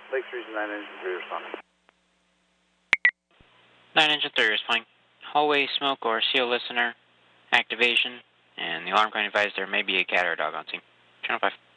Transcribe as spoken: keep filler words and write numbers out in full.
Lake Region nine Engine three responding. nine Engine three responding. Hallway smoke or C O listener activation, and the alarm going to advise there may be a cat or a dog on scene. Channel five.